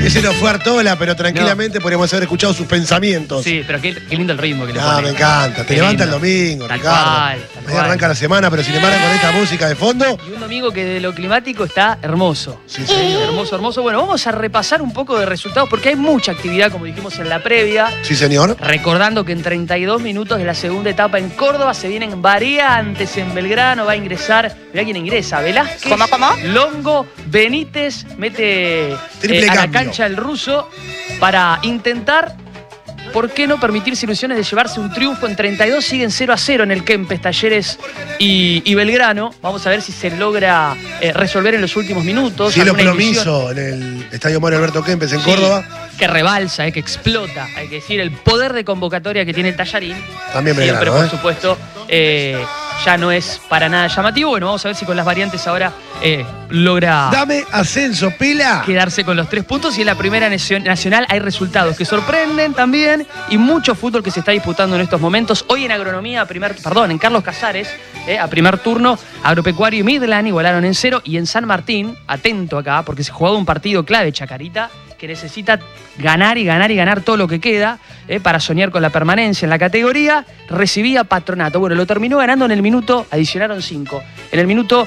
Ese no fue Artola, pero tranquilamente podríamos haber escuchado sus pensamientos. Sí, pero qué lindo el ritmo que le pone. Ah, me encanta. Te Qué levanta el lindo. domingo, Tal Ricardo. cual, Ahí arranca la semana, pero sin embargo con esta música de fondo. Y un domingo que de lo climático está hermoso. Sí, señor. Hermoso, hermoso. Bueno, vamos a repasar un poco de resultados porque hay mucha actividad, como dijimos en la previa. Sí, señor. Recordando que en 32 minutos de la segunda etapa en Córdoba se vienen variantes en Belgrano. Va a ingresar, mirá quién ingresa, Velázquez, ¿Cómo? Longo, Benítez, mete Triple a la cambio. cancha el ruso para intentar, ¿por qué no permitirse ilusiones de llevarse un triunfo? En 32 siguen 0-0 en el Kempes, Talleres y Belgrano. Vamos a ver si se logra resolver en los últimos minutos. Cielo Alguna ilusión Plomizo en el Estadio Mario Alberto Kempes en Sí, Córdoba. que rebalsa, que explota, hay que decir, el poder de convocatoria que tiene el Tallarín. También Siempre, Belgrano, por supuesto, ya no es para nada llamativo. Bueno, vamos a ver si con las variantes ahora logra Dame ascenso, Pela. quedarse con los 3 puntos. Y en la primera nacional hay resultados que sorprenden también y mucho fútbol que se está disputando en estos momentos. Hoy en Agronomía, en Carlos Casares, a primer turno, Agropecuario y Midland igualaron en 0. Y en San Martín, atento acá, porque se jugaba un partido clave, Chacarita, que necesita ganar y ganar y ganar todo lo que queda para soñar con la permanencia en la categoría. Recibía Patronato. Bueno, lo terminó ganando en el minuto, adicionaron 5. En el minuto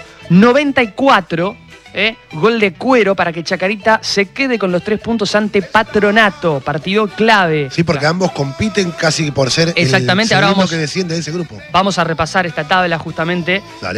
94, gol de Cuero para que Chacarita se quede con los 3 puntos ante Patronato. Partido clave. Sí, porque ambos compiten casi por ser Exactamente, el ahora segundo vamos- que desciende de ese grupo. Vamos a repasar esta tabla justamente Dale.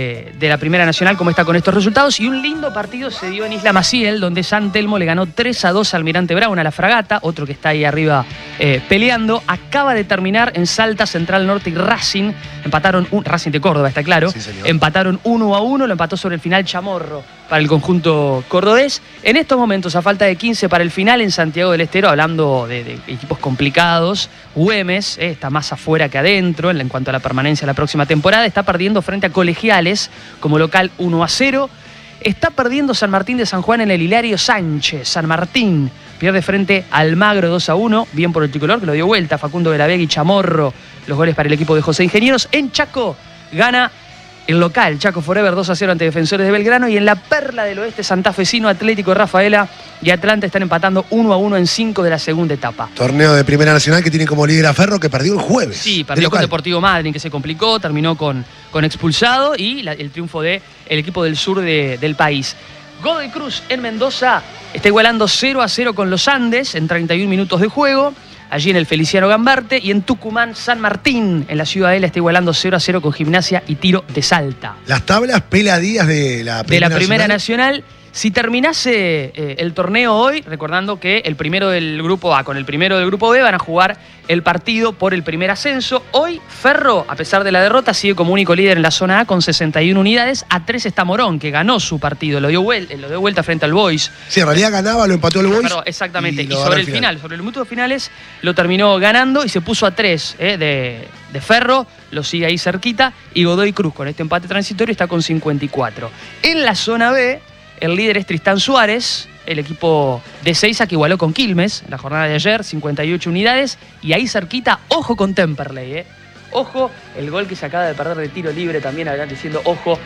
de la Primera Nacional, cómo está con estos resultados. Y un lindo partido se dio en Isla Maciel, donde San Telmo le ganó 3-2 al Almirante Brown, a la Fragata, otro que está ahí arriba peleando. Acaba de terminar en Salta, Central Norte y Racing. Empataron, Racing de Córdoba, está claro. Sí, señor. Empataron 1-1, lo empató sobre el final Chamorro para el conjunto cordobés. En estos momentos, a falta de 15 para el final, en Santiago del Estero, hablando de equipos complicados, Güemes está más afuera que adentro en cuanto a la permanencia de la próxima temporada. Está perdiendo frente a Colegiales como local 1-0. Está perdiendo San Martín de San Juan en el Hilario Sánchez. San Martín pierde frente al Almagro 2-1. Bien por el tricolor, que lo dio vuelta. Facundo Velavega y Chamorro, los goles para el equipo de José Ingenieros. En Chaco gana el local, Chaco Forever 2-0 ante Defensores de Belgrano. Y en la perla del oeste, santafesino, Atlético de Rafaela y Atlanta están empatando 1-1 en 5 de la segunda etapa. Torneo de Primera Nacional que tiene como líder a Ferro, que perdió el jueves. Sí, de perdió con local. Deportivo Madryn, que se complicó, terminó con expulsado, y el triunfo del equipo del sur del país. Godoy Cruz en Mendoza está igualando 0-0 con los Andes en 31 minutos de juego. Allí en el Feliciano Gambarte. Y en Tucumán, San Martín, en la Ciudadela, está igualando 0-0 con Gimnasia y Tiro de Salta. Las tablas peladías de la Primera Nacional. Si terminase el torneo hoy, recordando que el primero del grupo A con el primero del grupo B van a jugar el partido por el primer ascenso. Hoy Ferro, a pesar de la derrota, sigue como único líder en la zona A con 61 unidades. A 3 está Morón, que ganó su partido, lo dio vuelta frente al Boys. Sí, en realidad ganaba, lo empató el Boys. Perdón, exactamente. Y lo ganó sobre al el final, sobre los minutos finales, lo terminó ganando y se puso a 3 de Ferro, lo sigue ahí cerquita. Y Godoy Cruz, con este empate transitorio, está con 54. En la zona B, el líder es Tristán Suárez, el equipo de Seiza, que igualó con Quilmes en la jornada de ayer, 58 unidades. Y ahí cerquita, ojo con Temperley, Ojo, el gol que se acaba de perder de tiro libre también, habrán diciendo ojo,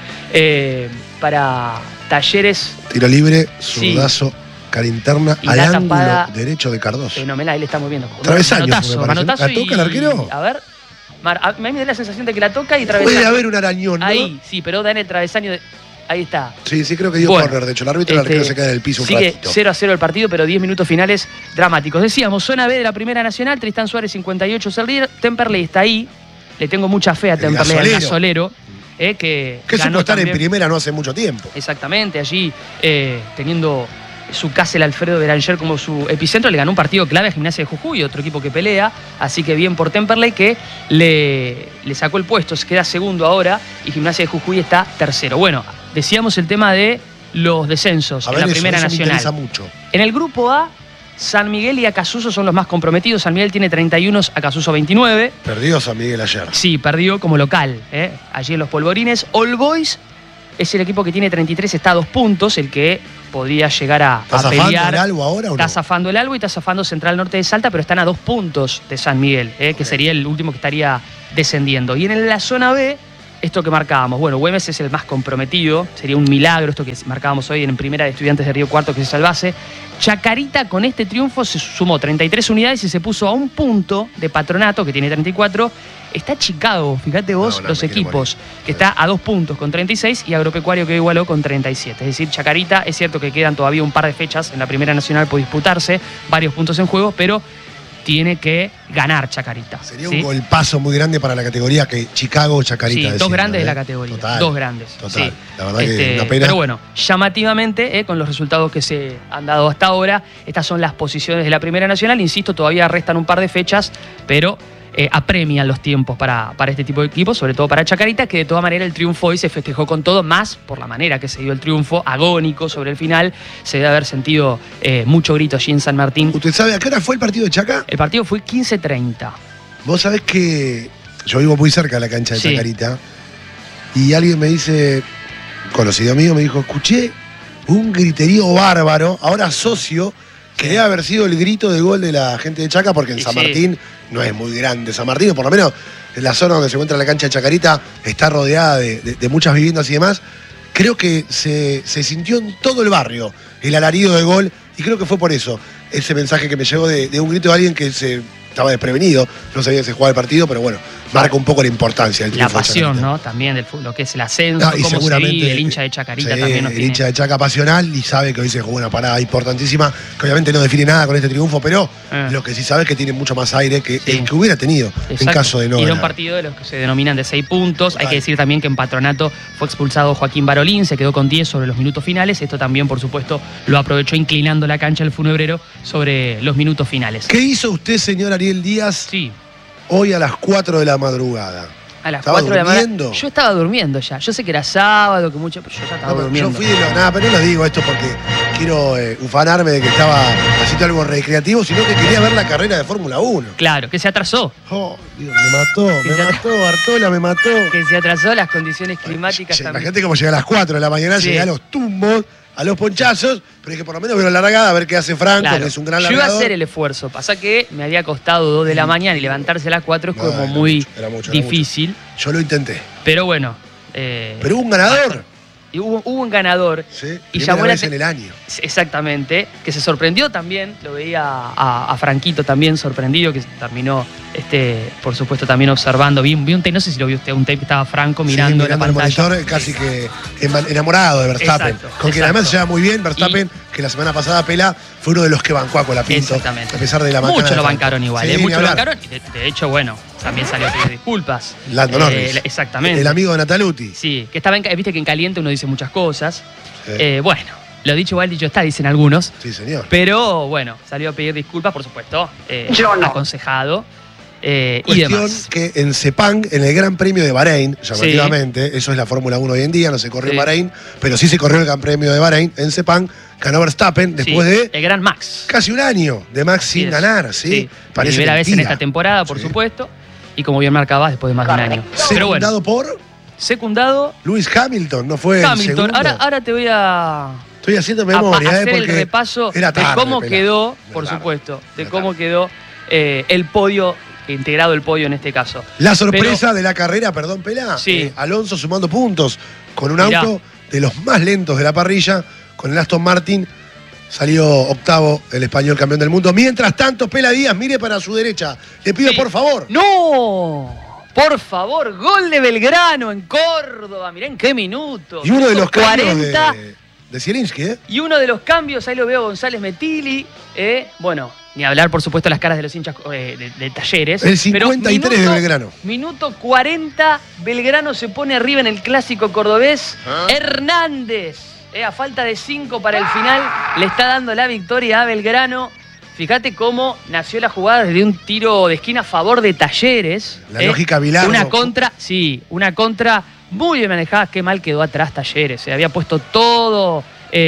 para Talleres. Tiro libre, zurdazo, cara interna, Y al la ángulo tapada derecho de Cardoso. Fenomenal, ahí le estamos viendo. Travesaño, Manotazo, me parece. manotazo. ¿La toca el arquero? A ver. A mí me da la sensación de que la toca y travesaño. Puede haber un arañón, ¿no? Ahí, sí, pero da en el travesaño. Ahí está. Sí, creo que dio Bueno, córner. De hecho, el árbitro del arquero se cae del piso un sigue ratito. 0-0 el partido, pero 10 minutos finales dramáticos. Decíamos, zona B de la Primera Nacional, Tristán Suárez 58 es el líder. Temperley está ahí. Le tengo mucha fe a Temperley, al gasolero. Que supo ganó estar en también. primera no hace mucho tiempo. Exactamente, allí teniendo su Castle Alfredo Beranger como su epicentro, le ganó un partido clave a Gimnasia de Jujuy, otro equipo que pelea, así que bien por Temperley, que le sacó el puesto, se queda segundo ahora y Gimnasia de Jujuy está tercero. Bueno, decíamos el tema de los descensos en la Primera eso Nacional. me interesa mucho. En el grupo A, San Miguel y Acasuso son los más comprometidos. San Miguel tiene 31, Acasuso 29. Perdió San Miguel ayer. Sí, perdió como local, allí en los Polvorines. All Boys es el equipo que tiene 33, está a 2 puntos, el que podría llegar a ¿Está zafando pelear. el Albo ahora o no? Está zafando el Albo y está zafando Central Norte de Salta, pero están a 2 puntos de San Miguel, que sería el último que estaría descendiendo. Y en la zona B, esto que marcábamos. Bueno, Güemes es el más comprometido. Sería un milagro esto que marcábamos hoy en Primera de Estudiantes de Río Cuarto que se salvase. Chacarita con este triunfo se sumó 33 unidades y se puso a un punto de Patronato, que tiene 34. Está Chicago, fíjate vos, los equipos, que está a 2 puntos con 36 y Agropecuario que igualó con 37. Es decir, Chacarita, es cierto que quedan todavía un par de fechas en la Primera Nacional por disputarse, varios puntos en juego, pero tiene que ganar Chacarita. Sería un golpazo muy grande para la categoría que Chicago o Chacarita. Sí, dos grandes de la categoría. Total, dos grandes. Total. Sí. La verdad que una pena. Pero bueno, llamativamente, con los resultados que se han dado hasta ahora, estas son las posiciones de la Primera Nacional. Insisto, todavía restan un par de fechas, pero apremian los tiempos para este tipo de equipos, sobre todo para Chacarita, que de toda manera el triunfo hoy se festejó con todo, más por la manera que se dio el triunfo, agónico sobre el final. Se debe haber sentido mucho grito allí en San Martín. ¿Usted sabe a qué hora fue el partido de Chaca? El partido fue 15:30. Vos sabés que yo vivo muy cerca de la cancha de Chacarita y alguien me dice, conocido mío, me dijo, escuché un griterío bárbaro, ahora socio, que debe haber sido el grito de gol de la gente de Chaca, porque en San Martín no es muy grande San Martín, o por lo menos en la zona donde se encuentra la cancha de Chacarita está rodeada de muchas viviendas y demás. Creo que se sintió en todo el barrio el alarido de gol y creo que fue por eso ese mensaje que me llegó de un grito de alguien que estaba desprevenido, no sabía que se jugaba el partido, pero bueno, marca un poco la importancia del triunfo. La pasión, ¿no? También del fútbol, lo que es el ascenso, cómo se vive, el hincha de Chacarita también nos el hincha de Chaca pasional y sabe que hoy se jugó una parada importantísima, que obviamente no define nada con este triunfo, pero lo que sí sabe es que tiene mucho más aire que el que hubiera tenido en caso de no ganar. Y era un partido de los que se denominan de 6 puntos. Total. Hay que decir también que en Patronato fue expulsado Joaquín Barolín, se quedó con 10 sobre los minutos finales. Esto también, por supuesto, lo aprovechó inclinando la cancha el funebrero sobre los minutos finales. ¿Qué hizo usted, señor Ariel Díaz, hoy a las 4 de la madrugada? A las 4 de la mañana. Yo estaba durmiendo ya. Yo sé que era sábado, que mucho, pero yo ya estaba durmiendo. Yo fui pero no lo digo esto porque quiero ufanarme de que estaba haciendo algo recreativo, sino que quería ver la carrera de Fórmula 1. Claro, que se atrasó. Oh, Dios, me mató, Bartola me mató. Que se atrasó, las condiciones climáticas también. La gente como llega a las 4 de la mañana, llega a los tumbos, a los ponchazos, pero es que por lo menos veo la largada, a ver qué hace Franco, que es un gran largador. Yo iba a hacer el esfuerzo, pasa que me había costado 2 de la mañana y levantarse a las 4 es como muy difícil. Yo lo intenté. Pero bueno. Pero hubo un ganador. Y hubo un ganador. Sí, y llamó vez en el año. Exactamente, que se sorprendió también, lo veía a Franquito también sorprendido, que terminó, por supuesto, también observando. Vi un tape, no sé si lo vio usted, un tape que estaba Franco mirando la pantalla. El monitor, casi que enamorado de Verstappen. Con quien además se lleva muy bien Verstappen, que la semana pasada Pela fue uno de los que bancó a Colapinto. Exactamente. A pesar de la macana. Muchos lo bancaron igual, muchos lo bancaron. De hecho, bueno, también salió a pedir disculpas. Lando Norris. Exactamente. El amigo de Nataluti. Sí, que estaba viste que en caliente uno dice muchas cosas. Bueno, lo dicho igual, dicho está, dicen algunos. Sí, señor. Pero bueno, salió a pedir disculpas, por supuesto. Yo no. Aconsejado. Y Cuestión demás. que en Sepang, en el Gran Premio de Bahrein, llamativamente, eso es la Fórmula 1 hoy en día, no se corrió en Bahrein, pero sí se corrió el Gran Premio de Bahrein, en Sepang, ganó Verstappen después de el Gran Max. Casi un año de Max sin ganar, ¿sí? Parece primera vez en esta temporada, por supuesto, y como bien marcabas, después de más de un año. Pero bueno, secundado Lewis Hamilton, no fue Hamilton. Ahora te voy a... Estoy haciendo memoria, hacer el porque repaso de cómo quedó, por supuesto, de cómo quedó el podio, integrado el podio en este caso. La sorpresa de la carrera, perdón, Pela, Alonso sumando puntos con un auto de los más lentos de la parrilla, con el Aston Martin. Salió octavo el español campeón del mundo. Mientras tanto, Pela Díaz, mire para su derecha. Le pido por favor. ¡No! Por favor, gol de Belgrano en Córdoba. Mirá en qué minuto. Y uno de los 40 cambios de Zielinski, Y uno de los cambios, ahí lo veo González Metili. Bueno, ni hablar, por supuesto, las caras de los hinchas de Talleres. El 53 de Belgrano. Minuto 40, Belgrano se pone arriba en el clásico cordobés. Hernández, a falta de 5 para el final, le está dando la victoria a Belgrano. Fíjate cómo nació la jugada desde un tiro de esquina a favor de Talleres. La lógica Bilardo. Una contra muy bien manejada. Qué mal quedó atrás Talleres. Había puesto todo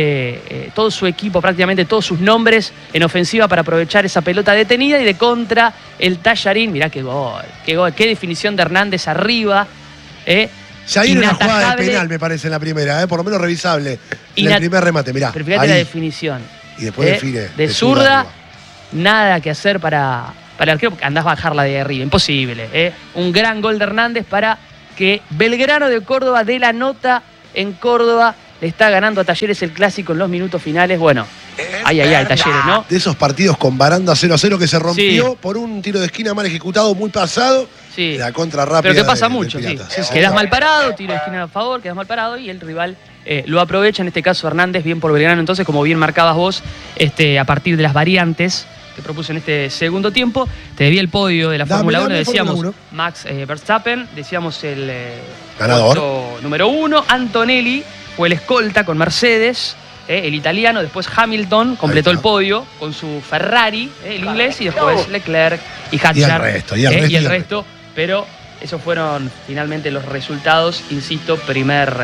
su equipo, prácticamente todos sus nombres en ofensiva para aprovechar esa pelota detenida y de contra el Tallarín. Mirá qué gol, qué definición de Hernández arriba. Ya hay una jugada de penal, me parece, en la primera, por lo menos revisable. En el primer remate, mirá. Pero fíjate la definición. Y después define. De zurda, nada que hacer para el arquero, porque andás a bajarla de arriba, imposible. Un gran gol de Hernández para que Belgrano de Córdoba de la nota en Córdoba le está ganando a Talleres el clásico en los minutos finales. Bueno, ay, Talleres, ¿no? De esos partidos con baranda 0-0 que se rompió por un tiro de esquina mal ejecutado, muy pasado. Sí. La contra rápida. Pero que pasa mucho, sí. Quedás mal parado, tiro de esquina a favor, quedás mal parado y el rival lo aprovecha. En este caso Hernández, bien por Belgrano. Entonces, como bien marcabas vos, a partir de las variantes que propuso en este segundo tiempo, te debía el podio de la Fórmula 1. Decíamos Max Verstappen, decíamos el ganador número 1, Antonelli fue el escolta con Mercedes, el italiano. Después Hamilton completó el podio con su Ferrari, el inglés, y después Leclerc y Hadjar y el resto. Pero esos fueron finalmente los resultados. Insisto, primer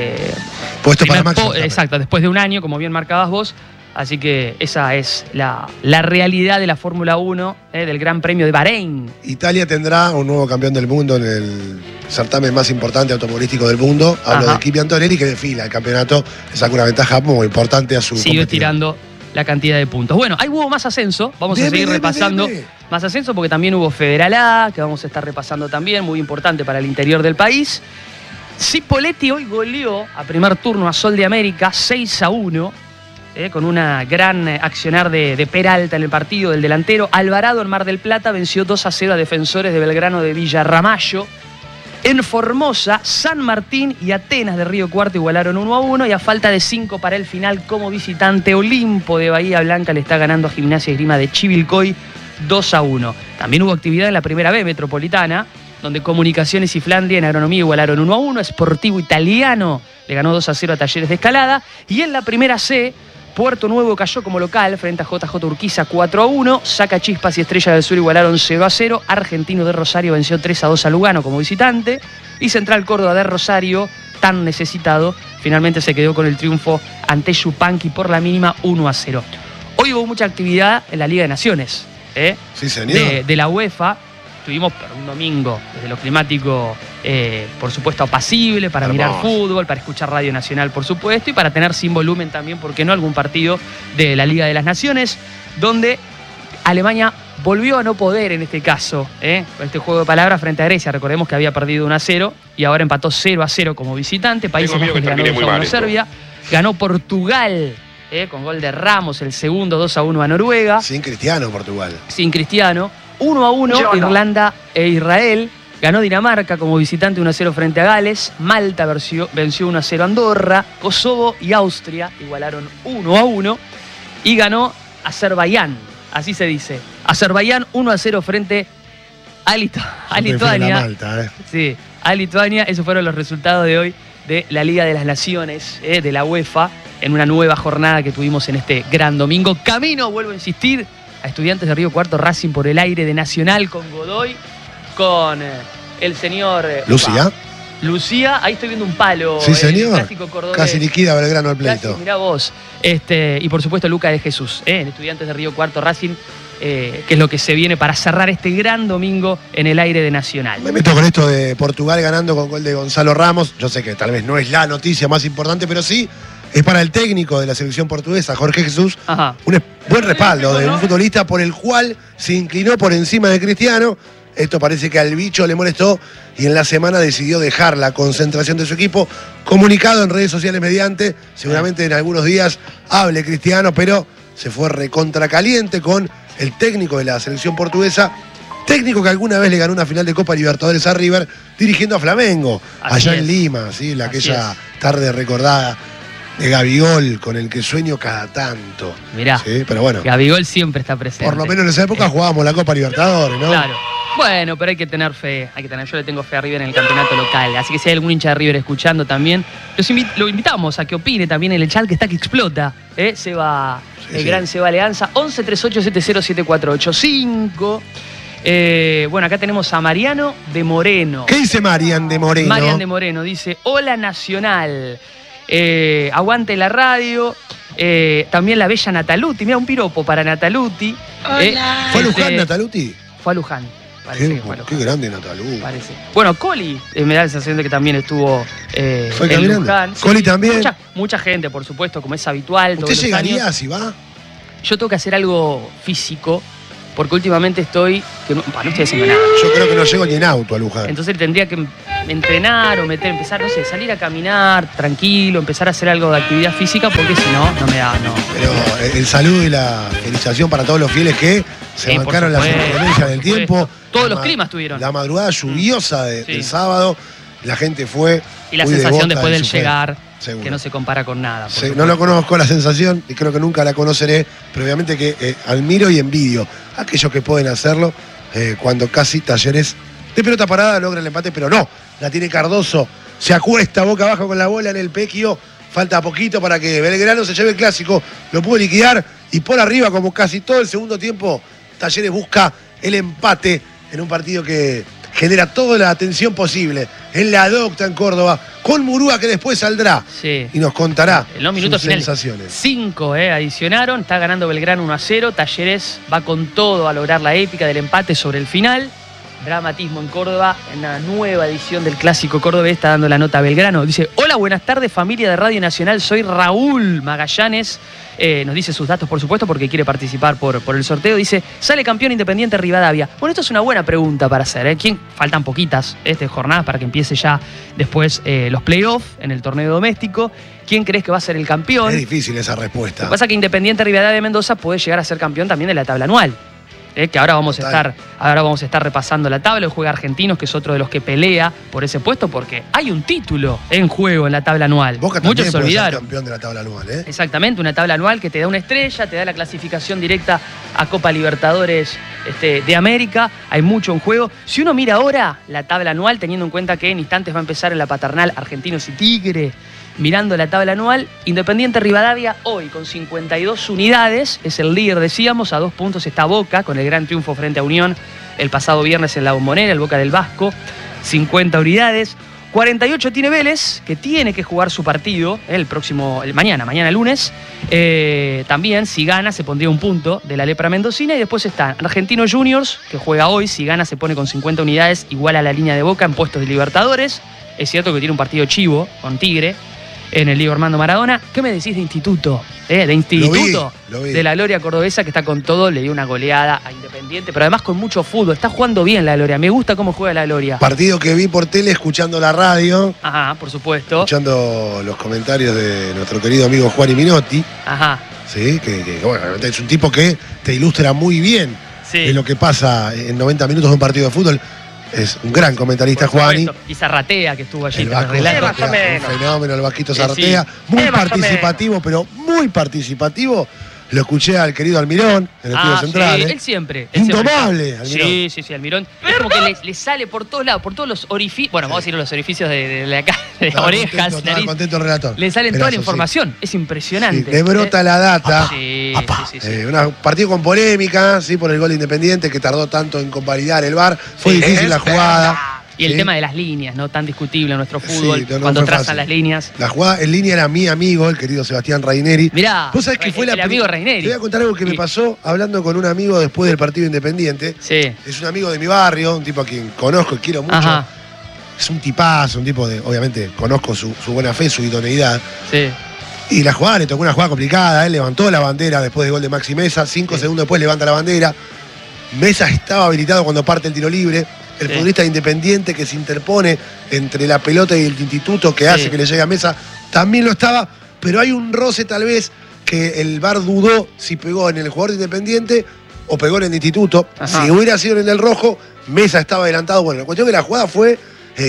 puesto para Max Verstappen. Exacto, después de un año, como bien marcabas vos. Así que esa es la realidad de la Fórmula 1, del Gran Premio de Bahrein. Italia tendrá un nuevo campeón del mundo en el certamen más importante automovilístico del mundo. Hablo de Kimi Antonelli, que desfila el campeonato, le saca una ventaja muy importante a su Sigue tirando la cantidad de puntos. Bueno, ahí hubo más ascenso. Vamos a seguir repasando más ascenso porque también hubo Federal A, que vamos a estar repasando también, muy importante para el interior del país. Cipolletti hoy goleó a primer turno a Sol de América 6-1. Con una gran accionar de Peralta en el partido del delantero. Alvarado en Mar del Plata venció 2-0 a Defensores de Belgrano de Villarramayo. En Formosa, San Martín y Atenas de Río Cuarto igualaron 1-1 y a falta de 5 para el final como visitante, Olimpo de Bahía Blanca le está ganando a Gimnasia y Esgrima de Chivilcoy 2-1. También hubo actividad en la primera B metropolitana, donde Comunicaciones y Flandria en Agronomía igualaron 1-1. Sportivo Italiano le ganó 2-0 a Talleres de Escalada. Y en la primera C, Puerto Nuevo cayó como local frente a JJ Urquiza 4-1. Saca Chispas y Estrella del Sur igualaron 0-0. Argentino de Rosario venció 3-2 a Lugano como visitante. Y Central Córdoba de Rosario, tan necesitado, finalmente se quedó con el triunfo ante Yupanqui por la mínima 1-0. Hoy hubo mucha actividad en la Liga de Naciones. Sí, señor. De la UEFA. Estuvimos un domingo desde lo climático, por supuesto, apacible, para mirar fútbol, para escuchar Radio Nacional, por supuesto, y para tener sin volumen también, ¿por qué no?, algún partido de la Liga de las Naciones, donde Alemania volvió a no poder en este caso, con este juego de palabras frente a Grecia. Recordemos que había perdido 1-0 y ahora empató 0-0 como visitante. Países Bajos ganó 2-1 a Serbia. Ganó Portugal, con gol de Ramos, el segundo 2-1 a Noruega. Sin Cristiano, Portugal. Sin Cristiano. 1-1 Irlanda e Israel. Ganó Dinamarca como visitante 1-0 frente a Gales. Malta venció 1-0 a Andorra. Kosovo y Austria igualaron 1-1. Y ganó Azerbaiyán, así se dice. Azerbaiyán 1-0 frente a Lituania. Malta, Sí, a Lituania. Esos fueron los resultados de hoy de la Liga de las Naciones, de la UEFA, en una nueva jornada que tuvimos en este gran domingo. Camino, vuelvo a insistir, a Estudiantes de Río Cuarto, Racing por el aire de Nacional con Godoy, con el señor Lucía, ahí estoy viendo un palo. Sí, señor. Clásico cordobés. Casi liquida Belgrano al pleito. Mirá vos. Y por supuesto Luca de Jesús, en Estudiantes de Río Cuarto, Racing, que es lo que se viene para cerrar este gran domingo en el aire de Nacional. Me meto con esto de Portugal ganando con gol de Gonzalo Ramos. Yo sé que tal vez no es la noticia más importante, pero sí es para el técnico de la selección portuguesa, Jorge Jesús, un buen respaldo de un futbolista por el cual se inclinó por encima de Cristiano. Esto parece que al bicho le molestó y en la semana decidió dejar la concentración de su equipo. Comunicado en redes sociales mediante, seguramente en algunos días hable Cristiano, pero se fue recontracaliente con el técnico de la selección portuguesa, técnico que alguna vez le ganó una final de Copa Libertadores a River, dirigiendo a Flamengo, allá en Lima, ¿sí? Aquella tarde recordada de Gabigol, con el que sueño cada tanto. Mirá, ¿sí? Pero bueno, Gabigol siempre está presente. Por lo menos en esa época jugábamos la Copa Libertadores, ¿no? Claro. Bueno, pero hay que tener fe. Yo le tengo fe a River en el campeonato local. Así que si hay algún hincha de River escuchando también, lo invitamos a que opine también en el chat que está que explota. Seba, gran Seba Leanza, 11 38 70 7485. Bueno, acá tenemos a Mariano de Moreno. ¿Qué dice Marian de Moreno? Marian de Moreno dice: hola Nacional. Aguante la radio. También la bella Nataluti. Mira, un piropo para Nataluti. Hola. ¿Fue a Luján Nataluti? Fue a Luján. Qué grande Nataluti. Parece. Bueno, Coli, me da la sensación de que también estuvo fue en Luján. Coli también. Mucha gente, por supuesto, como es habitual. ¿Usted llegaría si va? Yo tengo que hacer algo físico, porque últimamente no estoy haciendo nada. Yo creo que no llego ni en auto a Luján. Entonces tendría que entrenar o empezar, no sé, salir a caminar tranquilo, empezar a hacer algo de actividad física, porque si no, no me da, no. Pero el saludo y la felicitación para todos los fieles que se bancaron las inclemencias del tiempo. Todos los climas tuvieron. La madrugada lluviosa del sábado, la gente fue. Y la sensación después del llegar, seguro, que no se compara con nada. No lo conozco la sensación y creo que nunca la conoceré, pero obviamente que admiro y envidio a aquellos que pueden hacerlo cuando casi Talleres de pelota parada logra el empate, pero no, la tiene Cardoso, se acuesta boca abajo con la bola en el Pequio, falta poquito para que Belgrano se lleve el clásico, lo pudo liquidar y por arriba, como casi todo el segundo tiempo, Talleres busca el empate en un partido que genera toda la atención posible en la Docta en Córdoba, con Murúa que después saldrá y nos contará en los minutos sus sensaciones. 5 adicionaron, está ganando Belgrano 1-0, Talleres va con todo a lograr la épica del empate sobre el final. Dramatismo en Córdoba, en una nueva edición del Clásico Cordobés, está dando la nota Belgrano. Dice, hola, buenas tardes familia de Radio Nacional, soy Raúl Magallanes. Nos dice sus datos, por supuesto, porque quiere participar por el sorteo. Dice, sale campeón Independiente Rivadavia. Bueno, esto es una buena pregunta para hacer. Faltan poquitas jornadas para que empiece ya después los playoffs en el torneo doméstico. ¿Quién crees que va a ser el campeón? Es difícil esa respuesta. Lo que pasa es que Independiente Rivadavia de Mendoza puede llegar a ser campeón también de la tabla anual. Que ahora vamos a estar repasando la tabla. Juega Argentinos, que es otro de los que pelea por ese puesto, porque hay un título en juego en la tabla anual. Boca Muchos se olvidaron. Ser campeón de la tabla anual, Exactamente, una tabla anual que te da una estrella, te da la clasificación directa a Copa Libertadores de América. Hay mucho en juego. Si uno mira ahora la tabla anual, teniendo en cuenta que en instantes va a empezar en la paternal Argentinos y Tigre, mirando la tabla anual, Independiente Rivadavia hoy con 52 unidades, es el líder, decíamos, a 2 puntos está Boca, con el gran triunfo frente a Unión el pasado viernes en la Bombonera, el Boca del Vasco, 50 unidades. 48 tiene Vélez, que tiene que jugar su partido mañana lunes. También, si gana, se pondría un punto de la lepra mendocina. Y después está Argentinos Juniors, que juega hoy. Si gana, se pone con 50 unidades, igual a la línea de Boca en puestos de Libertadores. Es cierto que tiene un partido chivo con Tigre en el Diego Armando Maradona. ¿Qué me decís de Instituto? De Instituto, lo vi. De la Gloria Cordobesa, que está con todo, le dio una goleada a Independiente, pero además con mucho fútbol. Está jugando bien la Gloria, me gusta cómo juega la Gloria. Partido que vi por tele, escuchando la radio. Ajá, por supuesto. Escuchando los comentarios de nuestro querido amigo Juan Minotti. Ajá. Sí, que bueno, es un tipo que te ilustra muy bien de lo que pasa en 90 minutos de un partido de fútbol. Es un gran comentarista, Juani. Y Zarratea, que estuvo allí. El Vasco Zarratea, un fenómeno, el Vasquito Zarratea. Muy participativo, pero muy participativo. Lo escuché al querido Almirón en el estudio central. Él siempre. Indomable, Almirón. Sí, Almirón. Es como que le sale por todos lados, por todos los orificios. Bueno, vamos a decir los orificios de las orejas. Estaba contento el relator. Le salen toda la información. Es impresionante. Le brota la data. Sí. Un partido con polémica, por el gol de Independiente, que tardó tanto en convalidar el VAR. Fue difícil la jugada. Y el tema de las líneas, ¿no? Tan discutible en nuestro fútbol, cuando trazan las líneas. La jugada en línea era mi amigo, el querido Sebastián Raineri. Mirá, ¿vos sabés que fue el amigo Raineri? Te voy a contar algo que me pasó hablando con un amigo después del partido Independiente. Sí. Es un amigo de mi barrio, un tipo a quien conozco y quiero mucho. Ajá. Es un tipazo, un tipo de, obviamente, conozco su buena fe, su idoneidad. Sí. Y la jugada, le tocó una jugada complicada, él levantó la bandera después del gol de Maxi Mesa, 5 segundos después levanta la bandera. Mesa estaba habilitado cuando parte el tiro libre. El futbolista Independiente que se interpone entre la pelota y el instituto que hace que le llegue a Mesa, también lo estaba, pero hay un roce tal vez que el VAR dudó si pegó en el jugador de Independiente o pegó en el instituto. Ajá. Si hubiera sido en el rojo, Mesa estaba adelantado. Bueno, la cuestión es que la jugada fue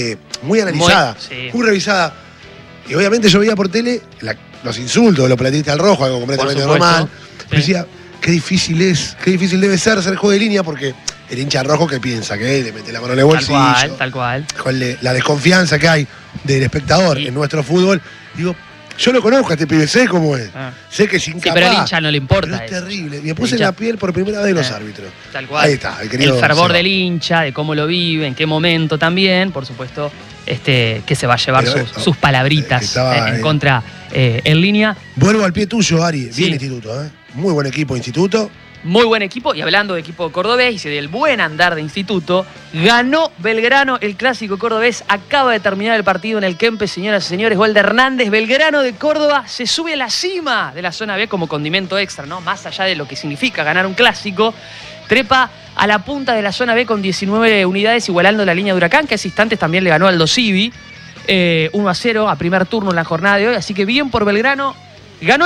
muy analizada, muy revisada. Y obviamente yo veía por tele los insultos de los platistas al rojo, algo completamente normal. Sí. Decía, qué difícil debe ser hacer juego de línea, porque el hincha rojo que piensa que le mete la mano en el bolsillo. Tal cual. Con la desconfianza que hay del espectador en nuestro fútbol. Digo, yo lo conozco a este pibe, sé cómo es. Sé que es incapaz. Sí, pero al hincha no le importa. Pero es terrible. Y me puse en la piel por primera vez los árbitros. Tal cual. Ahí está, el fervor del hincha, de cómo lo vive, en qué momento también, por supuesto, que se va a llevar sus palabritas en contra en línea. Vuelvo al pie tuyo, Ari. Bien Instituto, Muy buen equipo Instituto. Muy buen equipo, y hablando de equipo cordobés y del buen andar de Instituto, ganó Belgrano el clásico cordobés, acaba de terminar el partido en el Kempes, señoras y señores, gol de Hernández. Belgrano de Córdoba se sube a la cima de la zona B como condimento extra, ¿no? Más allá de lo que significa ganar un clásico, trepa a la punta de la zona B con 19 unidades, igualando la línea de Huracán, que hace instantes también le ganó al Aldo Civi, 1-0 a primer turno en la jornada de hoy, así que bien por Belgrano.